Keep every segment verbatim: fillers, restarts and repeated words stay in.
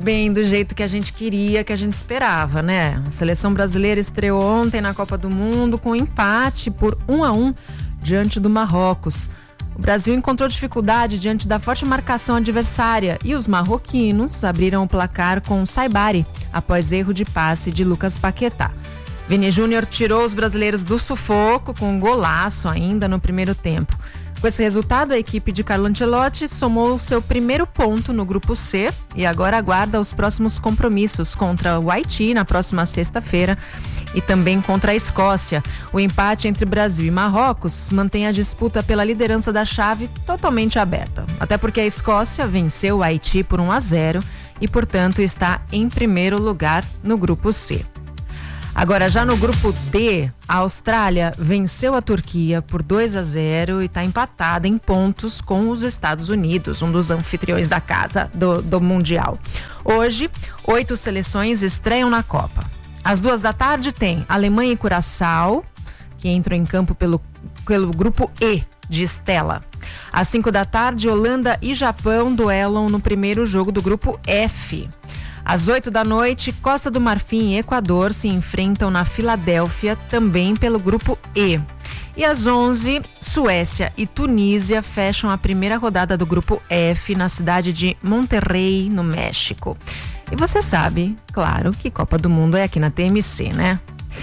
bem do jeito que a gente queria, que a gente esperava, né? A seleção brasileira estreou ontem na Copa do Mundo com um empate por um a um diante do Marrocos. O Brasil encontrou dificuldade diante da forte marcação adversária e os marroquinos abriram o placar com Saibari após erro de passe de Lucas Paquetá. Vini Júnior tirou os brasileiros do sufoco com um golaço ainda no primeiro tempo. Com esse resultado, a equipe de Carlo Ancelotti somou seu primeiro ponto no grupo C e agora aguarda os próximos compromissos contra o Haiti na próxima sexta-feira e também contra a Escócia. O empate entre Brasil e Marrocos mantém a disputa pela liderança da chave totalmente aberta, até porque a Escócia venceu o Haiti por um a zero e, portanto, está em primeiro lugar no grupo C. Agora, já no grupo D, a Austrália venceu a Turquia por dois a zero e está empatada em pontos com os Estados Unidos, um dos anfitriões da casa do, do Mundial. Hoje, oito seleções estreiam na Copa. Às duas da tarde tem Alemanha e Curaçao, que entram em campo pelo, pelo grupo E de Estela. Às cinco da tarde, Holanda e Japão duelam no primeiro jogo do grupo F. Às oito da noite, Costa do Marfim e Equador se enfrentam na Filadélfia, também pelo grupo E. E às onze, Suécia e Tunísia fecham a primeira rodada do grupo F na cidade de Monterrey, no México. E você sabe, claro, que Copa do Mundo é aqui na T M C, né?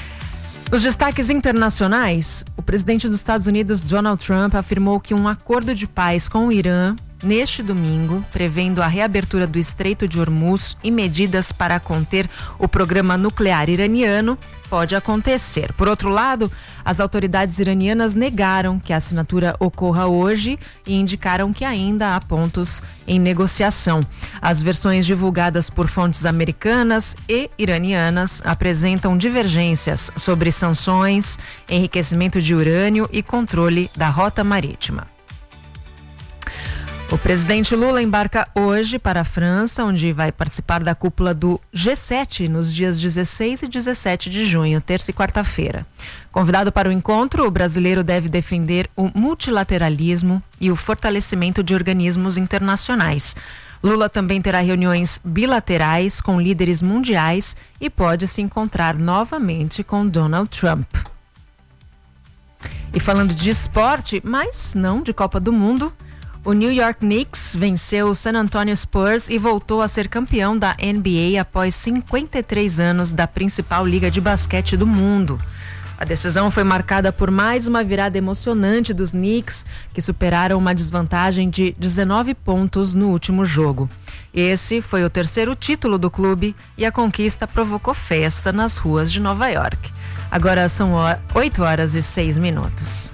Nos destaques internacionais, o presidente dos Estados Unidos, Donald Trump, afirmou que um acordo de paz com o Irã neste domingo, prevendo a reabertura do Estreito de Hormuz e medidas para conter o programa nuclear iraniano, pode acontecer. Por outro lado, as autoridades iranianas negaram que a assinatura ocorra hoje e indicaram que ainda há pontos em negociação. As versões divulgadas por fontes americanas e iranianas apresentam divergências sobre sanções, enriquecimento de urânio e controle da rota marítima. O presidente Lula embarca hoje para a França, onde vai participar da cúpula do G sete nos dias dezesseis e dezessete de junho, terça e quarta-feira. Convidado para o encontro, o brasileiro deve defender o multilateralismo e o fortalecimento de organismos internacionais. Lula também terá reuniões bilaterais com líderes mundiais e pode se encontrar novamente com Donald Trump. E falando de esporte, mas não de Copa do Mundo, o New York Knicks venceu o San Antonio Spurs e voltou a ser campeão da N B A após cinquenta e três anos da principal liga de basquete do mundo. A decisão foi marcada por mais uma virada emocionante dos Knicks, que superaram uma desvantagem de dezenove pontos no último jogo. Esse foi o terceiro título do clube e a conquista provocou festa nas ruas de Nova York. Agora são oito horas e seis minutos.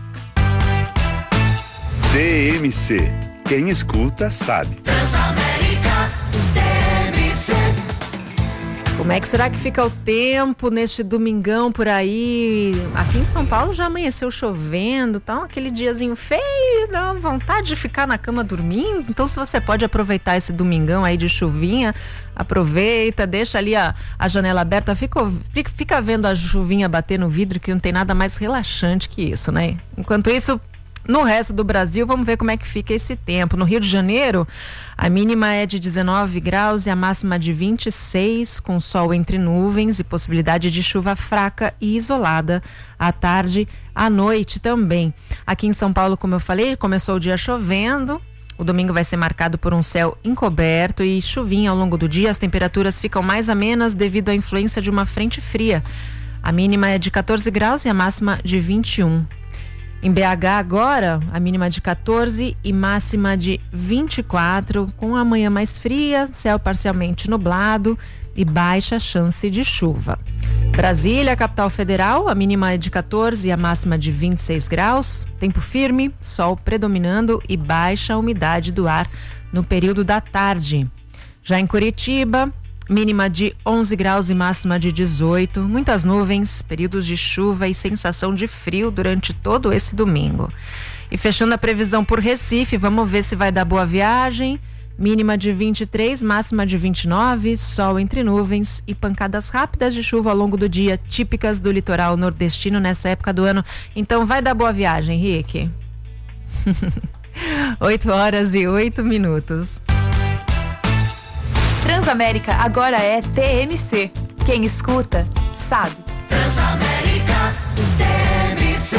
T M C. Quem escuta sabe. Transamérica T M C. Como é que será que fica o tempo neste domingão por aí? Aqui em São Paulo já amanheceu chovendo, tá aquele diazinho feio, dá vontade de ficar na cama dormindo. Então, se você pode aproveitar esse domingão aí de chuvinha, aproveita, deixa ali a, a janela aberta, fica, fica vendo a chuvinha bater no vidro, que não tem nada mais relaxante que isso, né? Enquanto isso, no resto do Brasil, vamos ver como é que fica esse tempo. No Rio de Janeiro, a mínima é de dezenove graus e a máxima de vinte e seis, com sol entre nuvens e possibilidade de chuva fraca e isolada à tarde, à noite também. Aqui em São Paulo, como eu falei, começou o dia chovendo. O domingo vai ser marcado por um céu encoberto e chuvinha ao longo do dia. As temperaturas ficam mais amenas devido à influência de uma frente fria. A mínima é de catorze graus e a máxima de vinte e um. Em B H agora, a mínima de catorze e máxima de vinte e quatro, com a manhã mais fria, céu parcialmente nublado e baixa chance de chuva. Brasília, capital federal, a mínima é de catorze e a máxima de vinte e seis graus, tempo firme, sol predominando e baixa umidade do ar no período da tarde. Já em Curitiba, mínima de onze graus e máxima de dezoito, muitas nuvens, períodos de chuva e sensação de frio durante todo esse domingo. E fechando a previsão por Recife, vamos ver se vai dar boa viagem. Mínima de vinte e três, máxima de vinte e nove, sol entre nuvens e pancadas rápidas de chuva ao longo do dia, típicas do litoral nordestino nessa época do ano. Então vai dar boa viagem, Rick. oito horas e oito minutos. Transamérica agora é T M C. Quem escuta, sabe. Transamérica T M C.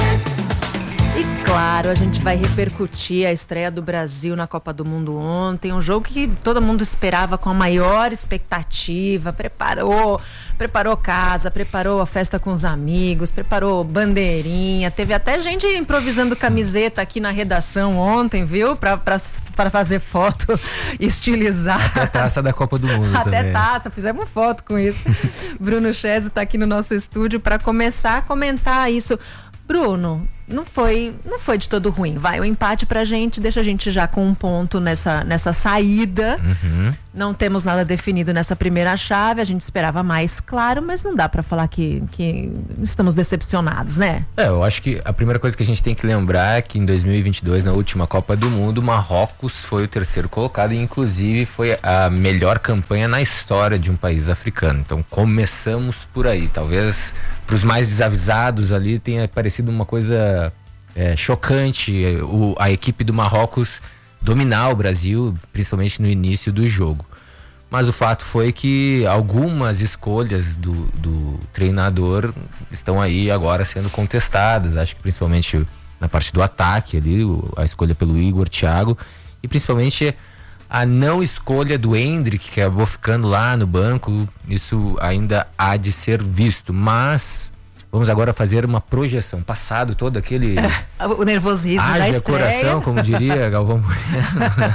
E claro, a gente vai repercutir a estreia do Brasil na Copa do Mundo ontem, um jogo que todo mundo esperava com a maior expectativa, preparou, preparou casa, preparou a festa com os amigos, preparou bandeirinha, teve até gente improvisando camiseta aqui na redação ontem, viu? Pra, pra, pra fazer foto, estilizar. Até taça da Copa do Mundo Até também. taça, fizemos foto com isso. Bruno Chese tá aqui no nosso estúdio para começar a comentar isso. Bruno, não foi, não foi de todo ruim. Vai, o empate pra gente deixa a gente já com um ponto nessa, nessa saída. Uhum. Não temos nada definido nessa primeira chave. A gente esperava mais, claro, mas não dá pra falar que, que estamos decepcionados, né? É, eu acho que a primeira coisa que a gente tem que lembrar é que em dois mil e vinte e dois, na última Copa do Mundo, Marrocos foi o terceiro colocado e inclusive foi a melhor campanha na história de um país africano. Então começamos por aí. Talvez para os mais desavisados ali tenha parecido uma coisa é, chocante o, a equipe do Marrocos dominar o Brasil, principalmente no início do jogo. Mas o fato foi que algumas escolhas do, do treinador estão aí agora sendo contestadas. Acho que principalmente na parte do ataque ali, a escolha pelo Igor, Thiago, e principalmente a não escolha do Endrick, que acabou ficando lá no banco. Isso ainda há de ser visto, mas vamos agora fazer uma projeção. Passado todo aquele... o nervosismo da haja estreia. coração, como diria Galvão Bueno.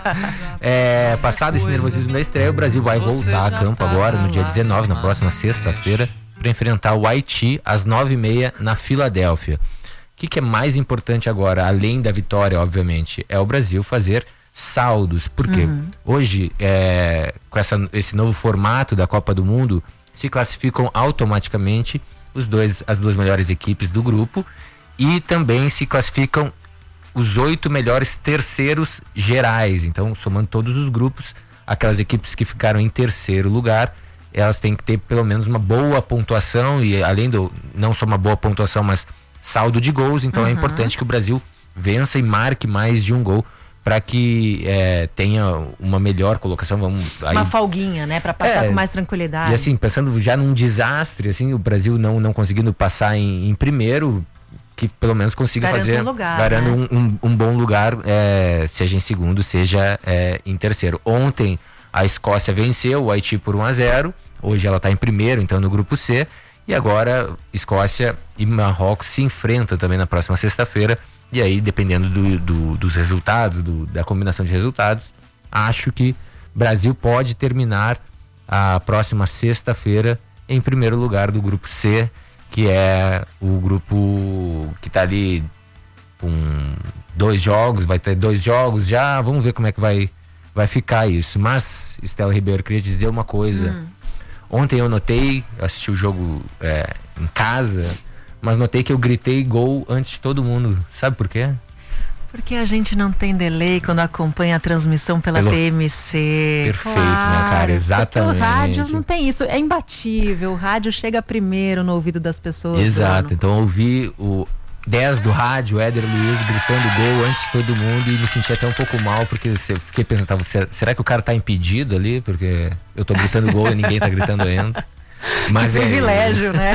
É, passado esse nervosismo da estreia, o Brasil vai voltar a campo agora, no dia dezenove, na próxima sexta-feira, para enfrentar o Haiti às nove e meia na Filadélfia. O que, que é mais importante agora, além da vitória, obviamente, é o Brasil fazer saldos. Por quê? Uhum. Hoje, é, com essa, esse novo formato da Copa do Mundo, se classificam automaticamente os dois, as duas melhores equipes do grupo e também se classificam os oito melhores terceiros gerais. Então, somando todos os grupos, aquelas equipes que ficaram em terceiro lugar, elas têm que ter pelo menos uma boa pontuação e além do, não só uma boa pontuação, mas saldo de gols. Então uhum. é importante que o Brasil vença e marque mais de um gol para que é, tenha uma melhor colocação. Vamos, aí, uma folguinha, né? Para passar é, com mais tranquilidade. E assim, pensando já num desastre, assim, o Brasil não, não conseguindo passar em, em primeiro, que pelo menos consiga garanta fazer... Um lugar, garanta né? um, um, um bom lugar, é, seja em segundo, seja é, em terceiro. Ontem a Escócia venceu o Haiti por um a zero, hoje ela está em primeiro, então no grupo C, e agora Escócia e Marrocos se enfrentam também na próxima sexta-feira. E aí, dependendo do, do, dos resultados, do, da combinação de resultados, acho que Brasil pode terminar a próxima sexta-feira em primeiro lugar do grupo C, que é o grupo que está ali com dois jogos, vai ter dois jogos já, vamos ver como é que vai, vai ficar isso. Mas, Estela Ribeiro, eu queria dizer uma coisa. Hum. Ontem eu notei, eu assisti o jogo é, em casa, mas notei que eu gritei gol antes de todo mundo. Sabe por quê? Porque a gente não tem delay quando acompanha a transmissão pela Pelo... T M C. Perfeito, claro, minha cara, exatamente. Porque o rádio não tem isso, é imbatível. O rádio chega primeiro no ouvido das pessoas. Exato, Bruno. Então eu ouvi o dez do rádio, Éder Luiz, gritando gol antes de todo mundo e me senti até um pouco mal, porque eu fiquei pensando, tava, será que o cara tá impedido ali? Porque eu tô gritando gol e ninguém tá gritando ainda. Mas que é privilégio, né?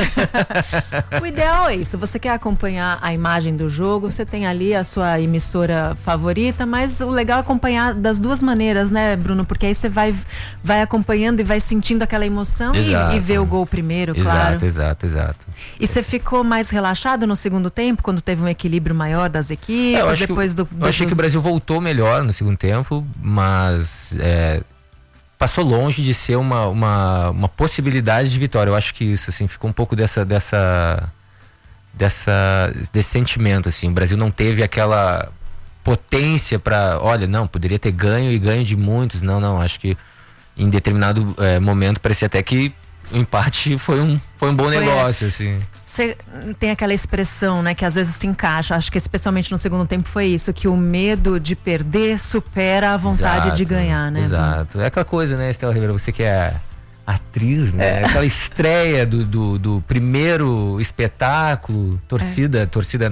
O ideal é isso. Você quer acompanhar a imagem do jogo, você tem ali a sua emissora favorita, mas o legal é acompanhar das duas maneiras, né, Bruno? Porque aí você vai, vai acompanhando e vai sentindo aquela emoção e, e ver o gol primeiro, exato, claro. Exato, exato, exato. E você ficou mais relaxado no segundo tempo, quando teve um equilíbrio maior das equipes? É, eu acho depois que, do, do, eu achei dos... que o Brasil voltou melhor no segundo tempo, mas é, passou longe de ser uma, uma, uma possibilidade de vitória. Eu acho que isso, assim, ficou um pouco dessa, dessa, dessa, desse sentimento, assim. O Brasil não teve aquela potência para, olha, não, poderia ter ganho e ganho de muitos. Não, não, acho que em determinado é, momento parecia até que o empate foi um, foi um bom foi, negócio, assim. Você tem aquela expressão, né, que às vezes se encaixa, acho que especialmente no segundo tempo foi isso, que o medo de perder supera a vontade exato, de ganhar, né? Exato. É aquela coisa, né, Estela Ribeiro, você que é atriz, né? É. Aquela estreia do, do, do primeiro espetáculo, torcida, é. torcida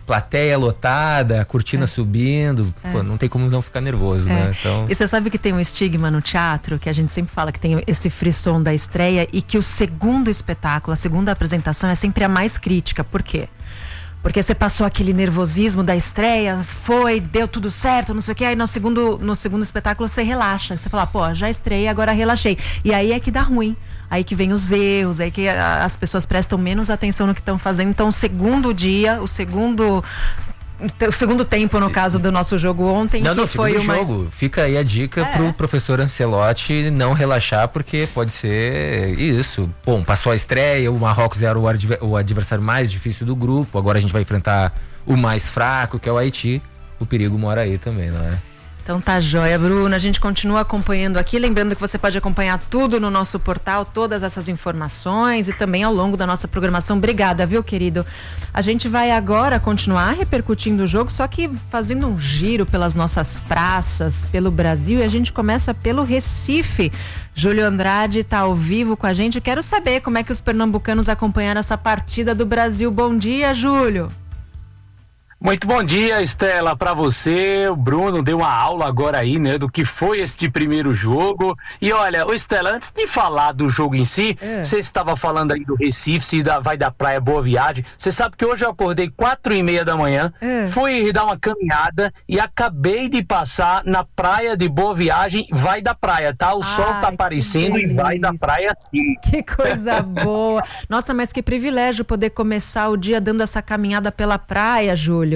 plateia lotada, cortina é. subindo, é. Pô, não tem como não ficar nervoso, é. né? Então... E você sabe que tem um estigma no teatro, que a gente sempre fala que tem esse frisson da estreia e que o segundo espetáculo, a segunda apresentação é sempre a mais crítica. Por quê? Porque você passou aquele nervosismo da estreia, foi, deu tudo certo, não sei o que, aí no segundo, no segundo espetáculo você relaxa, você fala, pô, já estreiei, agora relaxei. E aí é que dá ruim, aí que vem os erros, aí que a, as pessoas prestam menos atenção no que estão fazendo. Então o segundo dia, o segundo... O segundo tempo, no caso do nosso jogo ontem, não, que não, foi o mais... jogo. Fica aí a dica é. pro professor Ancelotti não relaxar, porque pode ser isso. Bom, passou a estreia, o Marrocos era o, adver- o adversário mais difícil do grupo, agora a gente vai enfrentar o mais fraco, que é o Haiti. O perigo mora aí também, não é? Então tá joia, Bruno. A gente continua acompanhando aqui. Lembrando que você pode acompanhar tudo no nosso portal, todas essas informações e também ao longo da nossa programação. Obrigada, viu, querido? A gente vai agora continuar repercutindo o jogo, só que fazendo um giro pelas nossas praças, pelo Brasil, e a gente começa pelo Recife. Júlio Andrade tá ao vivo com a gente. Quero saber como é que os pernambucanos acompanharam essa partida do Brasil. Bom dia, Júlio. Muito bom dia, Estela, para você. O Bruno deu uma aula agora aí, né, do que foi este primeiro jogo. E olha, ô Estela, antes de falar do jogo em si, é. você estava falando aí do Recife, se da, vai da praia Boa Viagem. Você sabe que hoje eu acordei quatro e meia da manhã, é. fui dar uma caminhada e acabei de passar na praia de Boa Viagem, vai da praia, tá? O Ai, sol tá aparecendo e vai da praia sim. Que coisa boa. Nossa, mas que privilégio poder começar o dia dando essa caminhada pela praia, Júlio.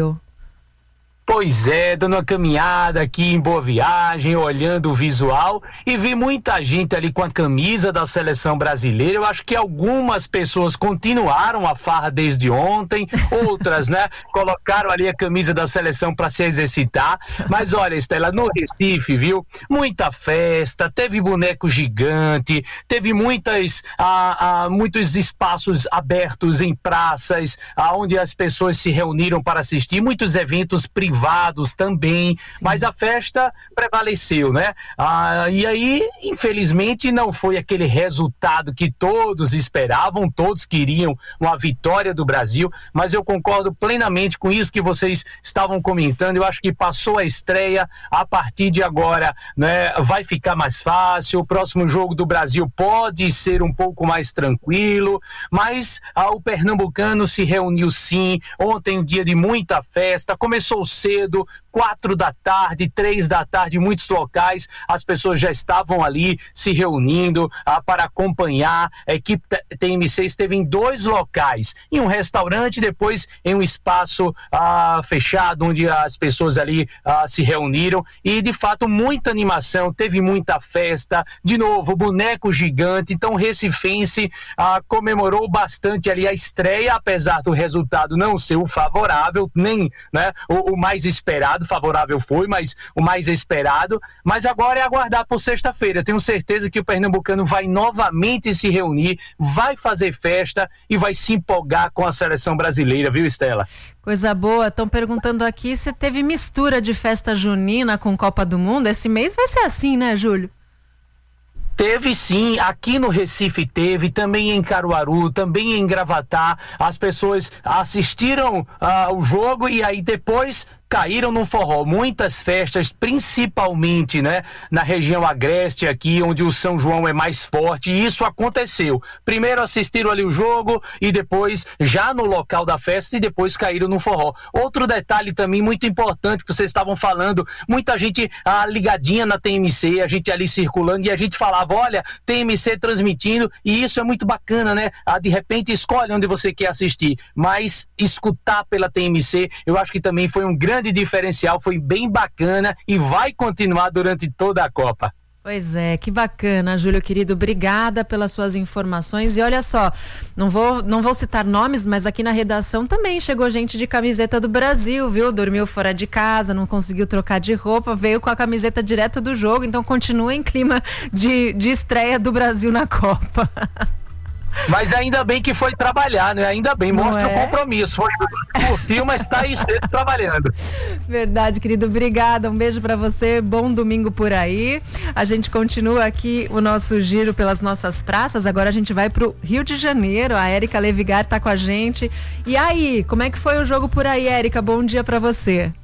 Pois é, dando uma caminhada aqui em Boa Viagem, olhando o visual e vi muita gente ali com a camisa da seleção brasileira. Eu acho que algumas pessoas continuaram a farra desde ontem, outras, né, colocaram ali a camisa da seleção para se exercitar. Mas olha, Estela, no Recife, viu, muita festa, teve boneco gigante, teve muitas, ah, ah, muitos espaços abertos em praças, ah, onde as pessoas se reuniram para assistir, muitos eventos privados privados também, Sim. mas a festa prevaleceu, né? Ah, e aí, infelizmente, não foi aquele resultado que todos esperavam, todos queriam uma vitória do Brasil, mas eu concordo plenamente com isso que vocês estavam comentando. Eu acho que passou a estreia, a partir de agora, né, vai ficar mais fácil, o próximo jogo do Brasil pode ser um pouco mais tranquilo, mas ah, o pernambucano se reuniu sim, ontem um dia de muita festa, começou cedo, quatro da tarde, três da tarde, em muitos locais, as pessoas já estavam ali se reunindo ah, para acompanhar. A equipe T M C esteve em dois locais, em um restaurante, depois em um espaço ah, fechado, onde as pessoas ali ah, se reuniram, e de fato muita animação, teve muita festa, de novo, boneco gigante. Então o recifense ah, comemorou bastante ali a estreia, apesar do resultado não ser o favorável, nem, né, o, o mais esperado. Favorável foi, mas o mais esperado. Mas agora é aguardar por sexta-feira. Tenho certeza que o pernambucano vai novamente se reunir, vai fazer festa e vai se empolgar com a seleção brasileira, viu, Estela? Coisa boa. Estão perguntando aqui se teve mistura de festa junina com Copa do Mundo. Esse mês vai ser assim, né, Júlio? Teve sim, aqui no Recife teve, também em Caruaru, também em Gravatá. As pessoas assistiram ao uh, jogo e aí depois caíram no forró. Muitas festas, principalmente, né, na região agreste aqui, onde o São João é mais forte, e isso aconteceu. Primeiro assistiram ali o jogo e depois já no local da festa e depois caíram no forró. Outro detalhe também muito importante que vocês estavam falando, muita gente ah, ligadinha na T M C, a gente ali circulando e a gente falava, olha, T M C transmitindo, e isso é muito bacana, né? Ah, de repente escolhe onde você quer assistir, mas escutar pela T M C, eu acho que também foi um grande diferencial, foi bem bacana e vai continuar durante toda a Copa. Pois é, que bacana, Júlio querido, obrigada pelas suas informações. E olha só, não vou, não vou citar nomes, mas aqui na redação também chegou gente de camiseta do Brasil, viu? Dormiu fora de casa, não conseguiu trocar de roupa, veio com a camiseta direto do jogo, então continua em clima de, de estreia do Brasil na Copa. Mas ainda bem que foi trabalhar, né? Ainda bem, Não mostra é? o compromisso. Foi curtiu, mas tá aí cedo trabalhando. Verdade, querido. Obrigada. Um beijo pra você. Bom domingo por aí. A gente continua aqui o nosso giro pelas nossas praças. Agora a gente vai pro Rio de Janeiro. A Érica Levigar tá com a gente. E aí, como é que foi o jogo por aí, Érica? Bom dia pra você.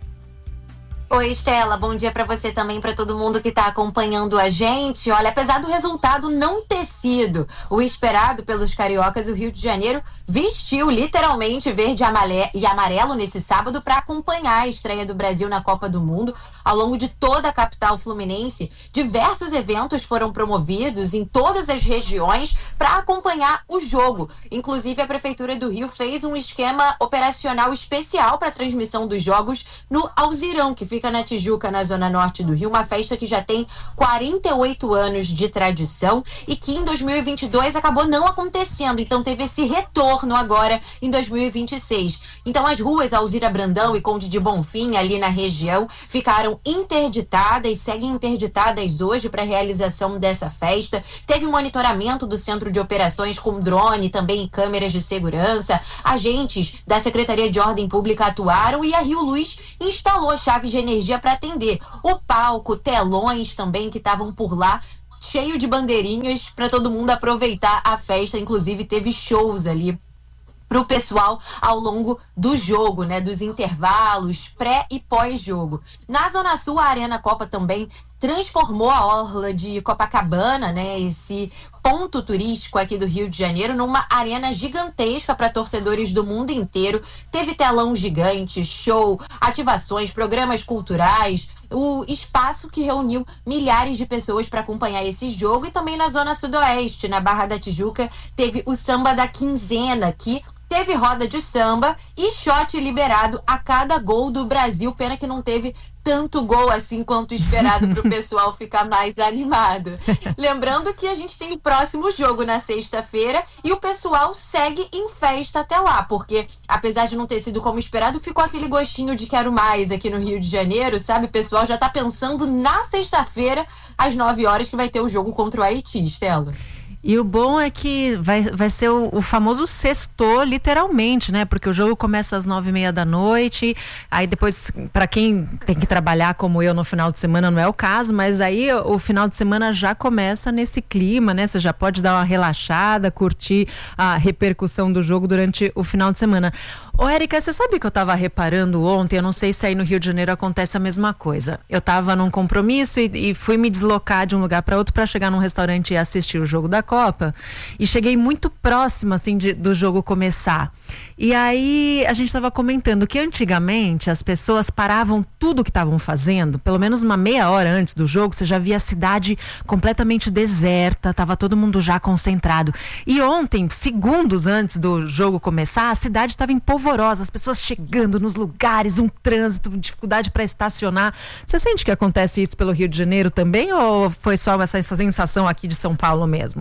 Oi, Estela, bom dia pra você também, pra todo mundo que tá acompanhando a gente. Olha, apesar do resultado não ter sido o esperado pelos cariocas, o Rio de Janeiro vestiu literalmente verde e amarelo nesse sábado para acompanhar a estreia do Brasil na Copa do Mundo. Ao longo de toda a capital fluminense, diversos eventos foram promovidos em todas as regiões para acompanhar o jogo. Inclusive, a Prefeitura do Rio fez um esquema operacional especial para a transmissão dos jogos no Alzirão, que fica na Tijuca, na zona norte do Rio, uma festa que já tem quarenta e oito anos de tradição e que em dois mil e vinte e dois acabou não acontecendo, então teve esse retorno agora em dois mil e vinte e seis. Então as ruas Alzira Brandão e Conde de Bonfim, ali na região, ficaram interditadas, seguem interditadas hoje para a realização dessa festa. Teve monitoramento do Centro de Operações com drone, também e câmeras de segurança. Agentes da Secretaria de Ordem Pública atuaram e a Rio Luz instalou chaves de energia para atender o palco, telões também que estavam por lá, cheio de bandeirinhas para todo mundo aproveitar a festa. Inclusive teve shows ali pro pessoal ao longo do jogo, né, dos intervalos, pré e pós-jogo. Na Zona Sul, a Arena Copa também transformou a orla de Copacabana, né, esse ponto turístico aqui do Rio de Janeiro, numa arena gigantesca para torcedores do mundo inteiro. Teve telão gigante, show, ativações, programas culturais, o espaço que reuniu milhares de pessoas para acompanhar esse jogo. E também na Zona Sudoeste, na Barra da Tijuca, teve o Samba da Quinzena, que teve roda de samba e shot liberado a cada gol do Brasil. Pena que não teve tanto gol assim quanto esperado para o pessoal ficar mais animado. Lembrando que a gente tem o próximo jogo na sexta-feira e o pessoal segue em festa até lá, porque apesar de não ter sido como esperado, ficou aquele gostinho de quero mais aqui no Rio de Janeiro, sabe? O pessoal já tá pensando na sexta-feira, às nove horas, que vai ter o jogo contra o Haiti, Estela. E o bom é que vai, vai ser o, o famoso sextou, literalmente, né? Porque o jogo começa às nove e meia da noite, aí depois, para quem tem que trabalhar como eu no final de semana, não é o caso, mas aí o, o final de semana já começa nesse clima, né? Você já pode dar uma relaxada, curtir a repercussão do jogo durante o final de semana. Ô, Érica, você sabe que eu tava reparando ontem, eu não sei se aí no Rio de Janeiro acontece a mesma coisa. Eu tava num compromisso e, e fui me deslocar de um lugar para outro para chegar num restaurante e assistir o jogo da Copa, e cheguei muito próximo assim de, do jogo começar. E aí a gente estava comentando que antigamente as pessoas paravam tudo que estavam fazendo, pelo menos uma meia hora antes do jogo, você já via a cidade completamente deserta, tava todo mundo já concentrado. E ontem, segundos antes do jogo começar, a cidade estava em polvorosa, as pessoas chegando nos lugares, um trânsito, dificuldade para estacionar. Você sente que acontece isso pelo Rio de Janeiro também, ou foi só essa, essa sensação aqui de São Paulo mesmo?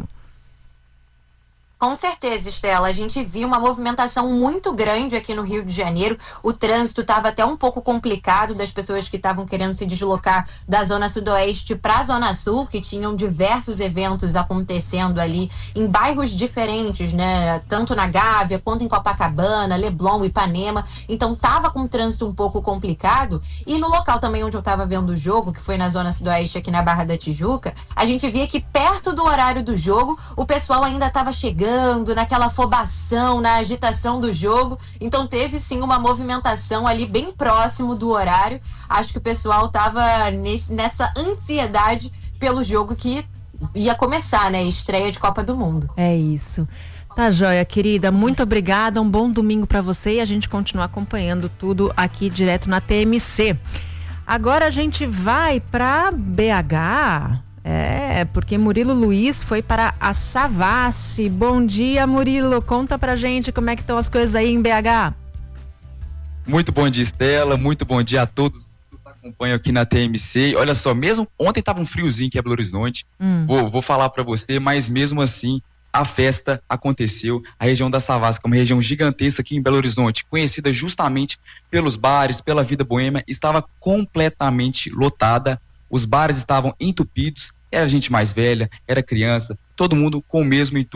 Com certeza, Estela. A gente viu uma movimentação muito grande aqui no Rio de Janeiro. O trânsito estava até um pouco complicado das pessoas que estavam querendo se deslocar da Zona Sudoeste para a Zona Sul, que tinham diversos eventos acontecendo ali em bairros diferentes, né? Tanto na Gávea quanto em Copacabana, Leblon, Ipanema. Então estava com o trânsito um pouco complicado. E no local também onde eu estava vendo o jogo, que foi na Zona Sudoeste, aqui na Barra da Tijuca, a gente via que perto do horário do jogo, o pessoal ainda estava chegando naquela afobação, na agitação do jogo. Então teve sim uma movimentação ali bem próximo do horário. Acho que o pessoal estava nessa ansiedade pelo jogo que ia começar, né? Estreia de Copa do Mundo. É isso. Tá joia, querida. Muito obrigada. Um bom domingo para você e a gente continua acompanhando tudo aqui direto na T M C. Agora a gente vai para B H. É, porque Murilo Luiz foi para a Savassi. Bom dia, Murilo. Conta pra gente como é que estão as coisas aí em B H. Muito bom dia, Estela. Muito bom dia a todos que acompanham aqui na T M C. Olha só, mesmo ontem tava um friozinho aqui em Belo Horizonte. Hum. Vou, vou falar para você, mas mesmo assim a festa aconteceu. A região da Savassi, que é uma região gigantesca aqui em Belo Horizonte, conhecida justamente pelos bares, pela vida boêmia, estava completamente lotada. Os bares estavam entupidos. Era gente mais velha, era criança, todo mundo com o mesmo intuito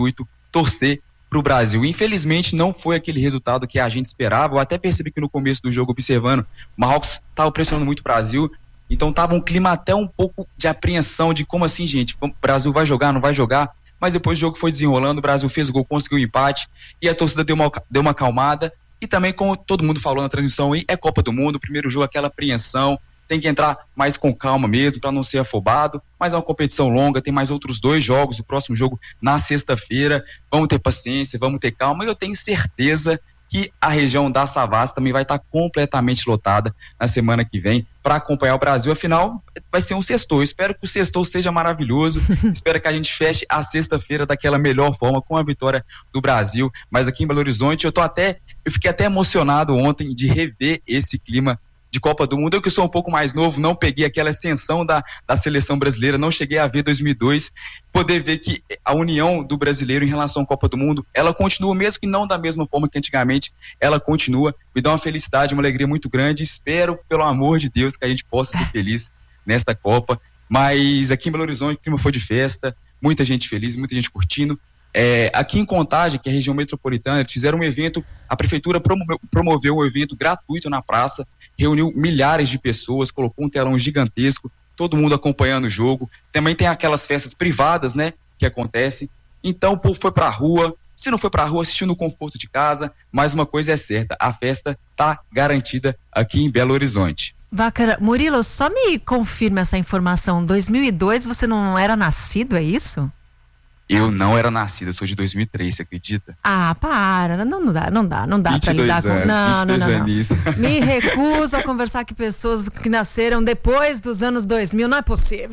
torcer para o Brasil. Infelizmente não foi aquele resultado que a gente esperava. Eu até percebi que no começo do jogo, observando, o Marrocos estava pressionando muito o Brasil, então estava um clima até um pouco de apreensão de como assim, gente, o Brasil vai jogar, não vai jogar, mas depois o jogo foi desenrolando, o Brasil fez o gol, conseguiu o empate e a torcida deu uma, deu uma acalmada. E também, como todo mundo falou na transmissão aí, é Copa do Mundo, primeiro jogo, aquela apreensão, tem que entrar mais com calma mesmo, para não ser afobado, mas é uma competição longa, tem mais outros dois jogos, o próximo jogo na sexta-feira, vamos ter paciência, vamos ter calma, e eu tenho certeza que a região da Savassi também vai estar completamente lotada na semana que vem para acompanhar o Brasil. Afinal, vai ser um sextou. Espero que o sextou seja maravilhoso. Espero que a gente feche a sexta-feira daquela melhor forma, com a vitória do Brasil. Mas aqui em Belo Horizonte, eu tô até, eu fiquei até emocionado ontem de rever esse clima de Copa do Mundo. Eu que sou um pouco mais novo, não peguei aquela ascensão da, da seleção brasileira, não cheguei a ver dois mil e dois, poder ver que a união do brasileiro em relação à Copa do Mundo, ela continua, mesmo que não da mesma forma que antigamente, ela continua, me dá uma felicidade, uma alegria muito grande. Espero, pelo amor de Deus, que a gente possa ser feliz nesta Copa, mas aqui em Belo Horizonte o clima foi de festa, muita gente feliz, muita gente curtindo. É, aqui em Contagem, que é a região metropolitana, eles fizeram um evento, a prefeitura promoveu, promoveu um evento gratuito na praça, reuniu milhares de pessoas, colocou um telão gigantesco, todo mundo acompanhando o jogo. Também tem aquelas festas privadas, né, que acontecem. Então o povo foi pra rua, se não foi pra rua, assistiu no conforto de casa, mas uma coisa é certa, a festa tá garantida aqui em Belo Horizonte. Bacana. Murilo, só me confirma essa informação, dois mil e dois você não era nascido, é isso? Eu não era nascido, eu sou de dois mil e três, você acredita? Ah, para, não, não dá, não dá, não dá pra lidar anos, com... Não, não, não, não. Anos. Me recuso a conversar com pessoas que nasceram depois dos anos dois mil, não é possível.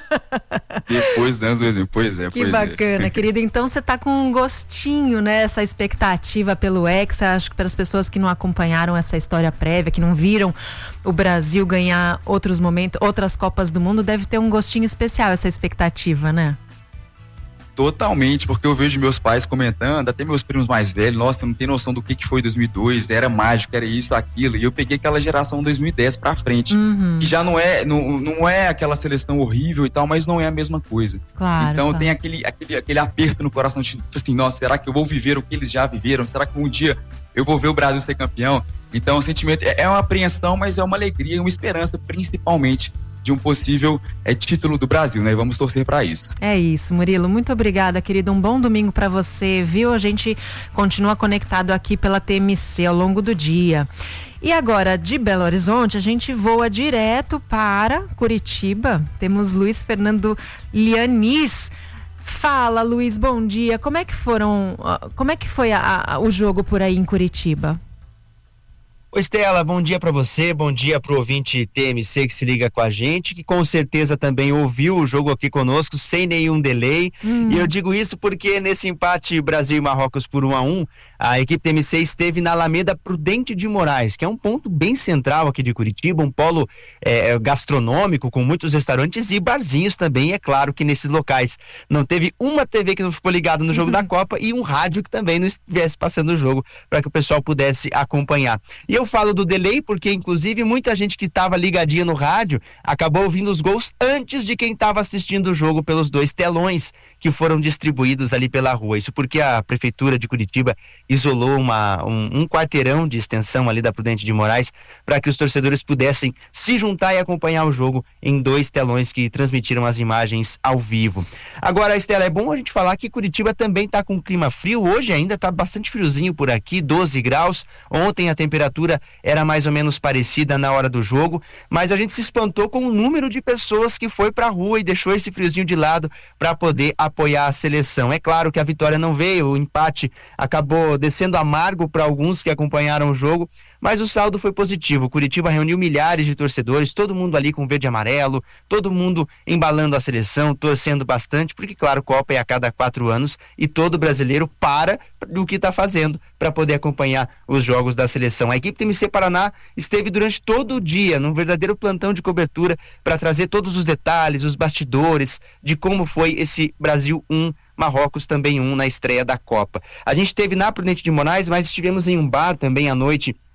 Depois dos anos dois mil, pois é, que pois bacana, é. querido. Então você tá com um gostinho, né, essa expectativa pelo Hexa. Acho que para as pessoas que não acompanharam essa história prévia, que não viram o Brasil ganhar outros momentos, outras Copas do Mundo, deve ter um gostinho especial essa expectativa, né? Totalmente, porque eu vejo meus pais comentando, até meus primos mais velhos, nossa, não tem noção do que, que foi dois mil e dois, era mágico, era isso, aquilo, e eu peguei aquela geração dois mil e dez pra frente, uhum. que já não é, não, não é aquela seleção horrível e tal, mas não é a mesma coisa. Claro, então claro. tem aquele, aquele, aquele aperto no coração, de tipo assim, nossa, será que eu vou viver o que eles já viveram? Será que um dia eu vou ver o Brasil ser campeão? Então o sentimento é uma apreensão, mas é uma alegria e uma esperança, principalmente de um possível é, título do Brasil, né? Vamos torcer para isso. É isso, Murilo. Muito obrigada, querido. Um bom domingo para você, viu? A gente continua conectado aqui pela T M C ao longo do dia. E agora, de Belo Horizonte, a gente voa direto para Curitiba. Temos Luiz Fernando Lianis. Fala, Luiz, bom dia. Como é que foram, como é que foi a, a, o jogo por aí em Curitiba? Oi, Estela, bom dia para você, bom dia pro ouvinte T M C que se liga com a gente, que com certeza também ouviu o jogo aqui conosco sem nenhum delay. Hum. E eu digo isso porque nesse empate Brasil e Marrocos por um a um, a equipe T M C esteve na Alameda Prudente de Moraes, que é um ponto bem central aqui de Curitiba, um polo é, gastronômico com muitos restaurantes e barzinhos também. E é claro que nesses locais não teve uma T V que não ficou ligada no jogo uhum. da Copa e um rádio que também não estivesse passando o jogo para que o pessoal pudesse acompanhar. E eu Eu falo do delay porque, inclusive, muita gente que estava ligadinha no rádio acabou ouvindo os gols antes de quem estava assistindo o jogo pelos dois telões que foram distribuídos ali pela rua. Isso porque a Prefeitura de Curitiba isolou uma, um, um quarteirão de extensão ali da Prudente de Moraes para que os torcedores pudessem se juntar e acompanhar o jogo em dois telões que transmitiram as imagens ao vivo. Agora, Estela, é bom a gente falar que Curitiba também está com clima frio. Hoje ainda está bastante friozinho por aqui, doze graus. Ontem a temperatura era mais ou menos parecida na hora do jogo, mas a gente se espantou com o número de pessoas que foi pra rua e deixou esse friozinho de lado para poder apoiar a seleção. É claro que a vitória não veio, o empate acabou descendo amargo para alguns que acompanharam o jogo, mas o saldo foi positivo. Curitiba reuniu milhares de torcedores, todo mundo ali com verde e amarelo, todo mundo embalando a seleção, torcendo bastante, porque claro, Copa é a cada quatro anos e todo brasileiro para do que está fazendo para poder acompanhar os jogos da seleção. A equipe T M C Paraná esteve durante todo o dia num verdadeiro plantão de cobertura para trazer todos os detalhes, os bastidores de como foi esse Brasil um, Marrocos também um na estreia da Copa. A gente esteve na Prudente de Moraes, mas estivemos em um bar também à noite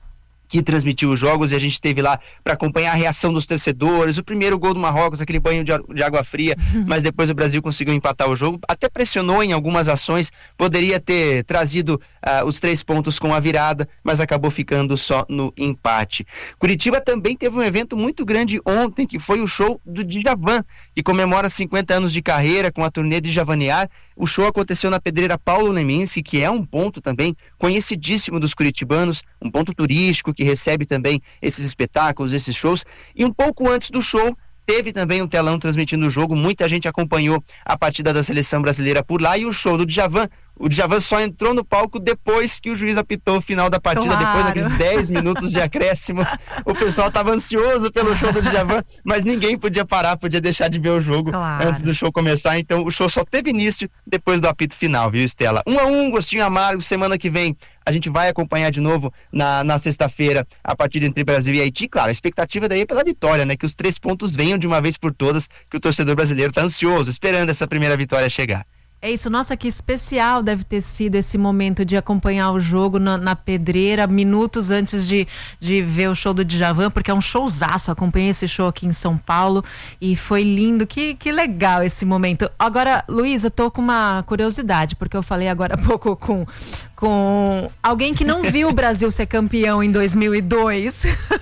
que transmitiu os jogos, e a gente esteve lá para acompanhar a reação dos torcedores, o primeiro gol do Marrocos, aquele banho de, de água fria, mas depois o Brasil conseguiu empatar o jogo, até pressionou em algumas ações, poderia ter trazido uh, os três pontos com a virada, mas acabou ficando só no empate. Curitiba também teve um evento muito grande ontem, que foi o show do Djavan, que comemora cinquenta anos de carreira com a turnê de Javanear. O show aconteceu na Pedreira Paulo Leminski, que é um ponto também conhecidíssimo dos curitibanos, um ponto turístico que recebe também esses espetáculos, esses shows. E um pouco antes do show, teve também um telão transmitindo o jogo, muita gente acompanhou a partida da seleção brasileira por lá, e o show do Djavan, o Djavan só entrou no palco depois que o juiz apitou o final da partida, claro. Depois daqueles dez minutos de acréscimo. O pessoal estava ansioso pelo show do Djavan, mas ninguém podia parar, podia deixar de ver o jogo, claro, antes do show começar. Então o show só teve início depois do apito final, viu, Estela? Um a um, gostinho amargo. Semana que vem a gente vai acompanhar de novo na, na sexta-feira a partida entre Brasil e Haiti. Claro, a expectativa daí é pela vitória, né? Que os três pontos venham de uma vez por todas, que o torcedor brasileiro está ansioso, esperando essa primeira vitória chegar. É isso, nossa, que especial deve ter sido esse momento de acompanhar o jogo na, na Pedreira, minutos antes de, de ver o show do Djavan, porque é um showzaço. Acompanhei esse show aqui em São Paulo e foi lindo, que, que legal esse momento. Agora, Luiz, eu tô com uma curiosidade, porque eu falei agora há pouco com, com alguém que não viu o Brasil ser campeão em dois mil e dois.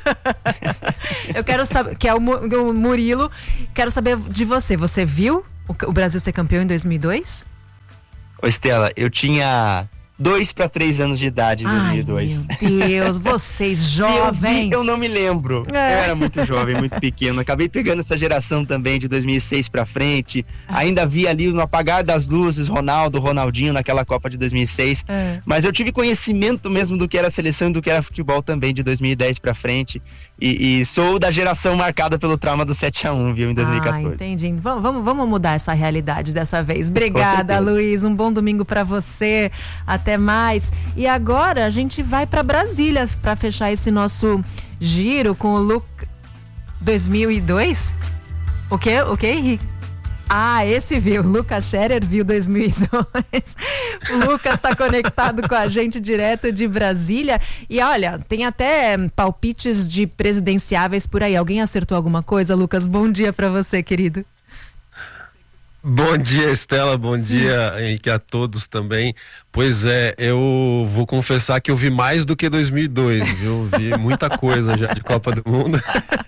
Eu quero saber, que é o, o Murilo, quero saber de você, você viu o Brasil ser campeão em dois mil e dois? Ô, Estela, eu tinha dois para três anos de idade em dois mil e dois. Ai, meu Deus, vocês jovens. eu, vi, eu não me lembro. É. Eu era muito jovem, muito pequeno. Acabei pegando essa geração também de dois mil e seis para frente. Ainda vi ali no apagar das luzes Ronaldo, Ronaldinho naquela Copa de dois mil e seis. É. Mas eu tive conhecimento mesmo do que era seleção e do que era futebol também de dois mil e dez para frente. E, e sou da geração marcada pelo trauma do sete a um, viu, em dois mil e quatorze. Ah, entendi. Vamos, vamos, vamos mudar essa realidade dessa vez. Obrigada, Luiz. Um bom domingo para você. Até mais. E agora a gente vai para Brasília para fechar esse nosso giro com o Lu... dois mil e dois? O quê? O quê, Henrique? Ah, esse viu. Lucas Scherer viu dois mil e dois. O Lucas está conectado com a gente direto de Brasília. E olha, tem até palpites de presidenciáveis por aí. Alguém acertou alguma coisa? Lucas, bom dia para você, querido. Bom dia, Estela, bom dia, Henrique, a todos também. Pois é, eu vou confessar que eu vi mais do que dois mil e dois, viu? Vi muita coisa já de Copa do Mundo.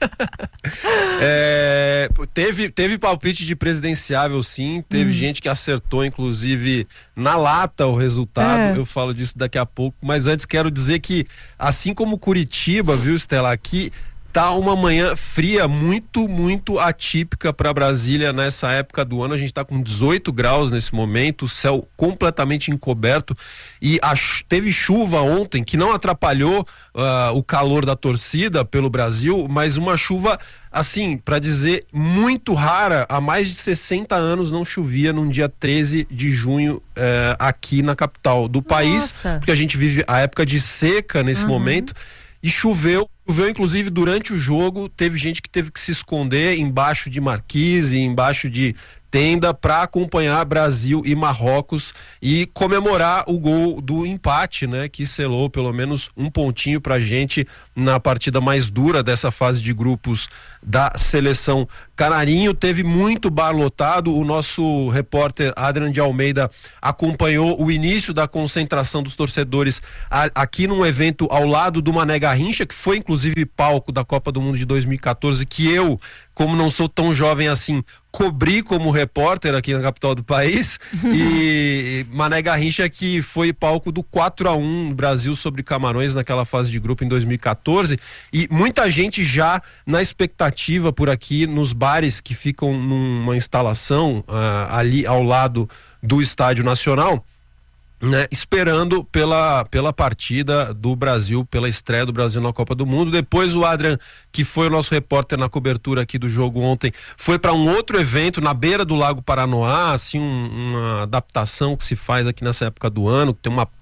É, teve, teve palpite de presidenciável, sim, teve hum. gente que acertou, inclusive, na lata o resultado, é. eu falo disso daqui a pouco, mas antes quero dizer que, assim como Curitiba, viu, Estela, aqui tá uma manhã fria, muito, muito atípica para Brasília nessa época do ano. A gente tá com dezoito graus nesse momento, o céu completamente encoberto e a, teve chuva ontem que não atrapalhou uh, o calor da torcida pelo Brasil, mas uma chuva, assim, para dizer, muito rara. Há mais de sessenta anos não chovia num dia treze de junho uh, aqui na capital do país. Nossa. Porque a gente vive a época de seca nesse uhum. momento e choveu. Choveu, inclusive, durante o jogo, teve gente que teve que se esconder embaixo de marquise, embaixo de tenda para acompanhar Brasil e Marrocos e comemorar o gol do empate, né, que selou pelo menos um pontinho pra gente na partida mais dura dessa fase de grupos da seleção canarinho. Teve muito bar lotado. O nosso repórter Adrian de Almeida acompanhou o início da concentração dos torcedores a, aqui num evento ao lado do Mané Garrincha, que foi inclusive palco da Copa do Mundo de dois mil e quatorze, que eu, como não sou tão jovem assim, cobri como repórter aqui na capital do país. E Mané Garrincha, que foi palco do quatro a um Brasil sobre Camarões naquela fase de grupo em dois mil e quatorze, e muita gente já na expectativa por aqui nos bares que ficam numa instalação uh, ali ao lado do Estádio Nacional, né, esperando pela, pela partida do Brasil, pela estreia do Brasil na Copa do Mundo. Depois o Adrian, que foi o nosso repórter na cobertura aqui do jogo ontem, foi para um outro evento na beira do Lago Paranoá, assim, um, uma adaptação que se faz aqui nessa época do ano, que tem uma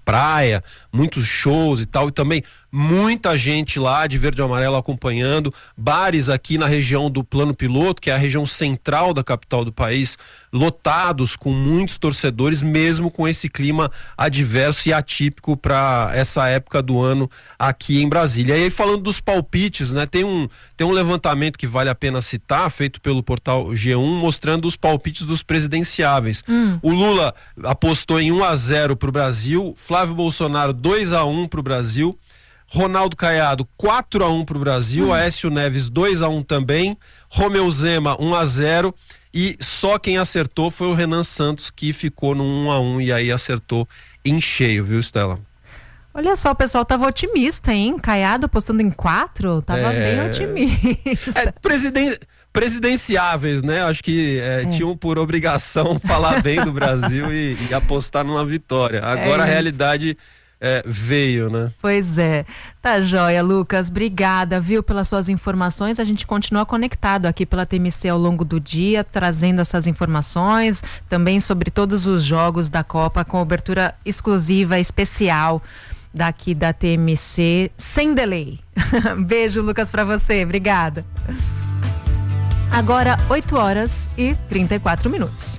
praia, muitos shows e tal, e também muita gente lá de verde e amarelo acompanhando, bares aqui na região do Plano Piloto, que é a região central da capital do país, lotados com muitos torcedores, mesmo com esse clima adverso e atípico para essa época do ano aqui em Brasília. E aí, falando dos palpites, né, tem um, tem um levantamento que vale a pena citar, feito pelo portal G um, mostrando os palpites dos presidenciáveis. Hum. O Lula apostou em um a zero para o Brasil, Flávio Bolsonaro dois a um para o Brasil, Ronaldo Caiado quatro a um para o Brasil, hum. Aécio Neves dois a um também, Romeu Zema um a zero, e só quem acertou foi o Renan Santos, que ficou no um a um e aí acertou em cheio, viu, Estela? Olha só, o pessoal tava otimista, hein? Caiado apostando em quatro, tava é... bem otimista. É, presiden... presidenciáveis, né? Acho que é, é. tinham por obrigação falar bem do Brasil e, e apostar numa vitória. Agora é a realidade é, veio, né? Pois é. Tá joia, Lucas. Obrigada, viu, pelas suas informações. A gente continua conectado aqui pela T M C ao longo do dia, trazendo essas informações, também sobre todos os jogos da Copa, com cobertura exclusiva, especial daqui da T M C, sem delay. Beijo, Lucas, pra você. Obrigada. Agora, oito horas e trinta e quatro minutos.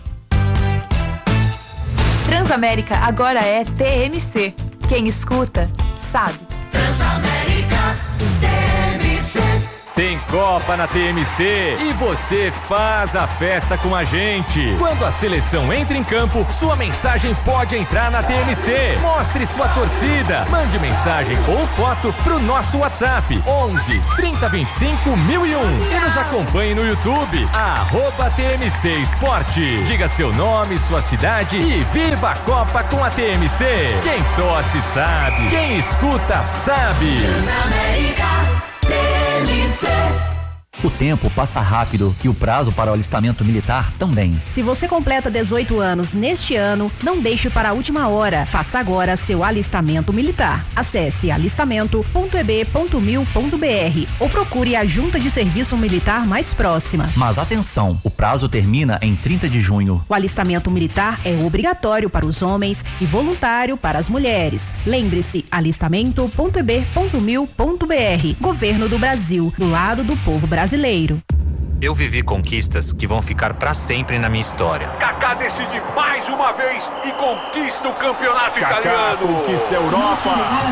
Transamérica agora é T M C. Quem escuta, sabe. Transamérica T M C. Tem Copa na T M C e você faz a festa com a gente. Quando a seleção entra em campo, sua mensagem pode entrar na T M C. Mostre sua torcida. Mande mensagem ou foto pro nosso WhatsApp onze, trinta, vinte e cinco, mil e um. E nos acompanhe no YouTube, arroba T M C Esporte. Diga seu nome, sua cidade e viva a Copa com a T M C. Quem torce sabe, quem escuta sabe. Transamérica T M C. O tempo passa rápido e o prazo para o alistamento militar também. Se você completa dezoito anos neste ano, não deixe para a última hora. Faça agora seu alistamento militar. Acesse alistamento ponto e b ponto mil ponto b r ou procure a junta de serviço militar mais próxima. Mas atenção, o prazo termina em trinta de junho. O alistamento militar é obrigatório para os homens e voluntário para as mulheres. Lembre-se, alistamento ponto e b ponto mil ponto b r. Governo do Brasil, do lado do povo brasileiro. Brasileiro. Eu vivi conquistas que vão ficar para sempre na minha história. Kaká decide mais uma vez e conquista o campeonato Kaká italiano. Conquista a Europa.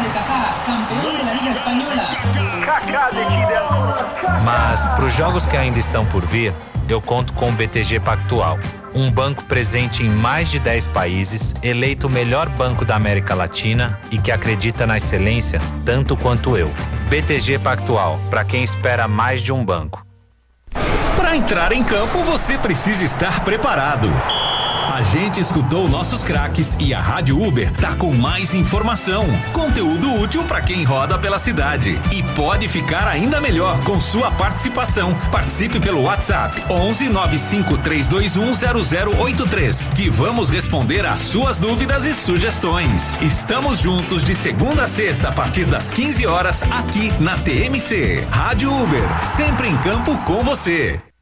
Mas para os jogos que ainda estão por vir, eu conto com o B T G Pactual, um banco presente em mais de dez países, eleito o melhor banco da América Latina e que acredita na excelência tanto quanto eu. B T G Pactual, para quem espera mais de um banco. Para entrar em campo, você precisa estar preparado. A gente escutou nossos craques e a Rádio Uber tá com mais informação, conteúdo útil para quem roda pela cidade e pode ficar ainda melhor com sua participação. Participe pelo WhatsApp onze, nove cinco três dois um, zero zero oito três, que vamos responder às suas dúvidas e sugestões. Estamos juntos de segunda a sexta a partir das quinze horas aqui na T M C. Rádio Uber, sempre em campo com você.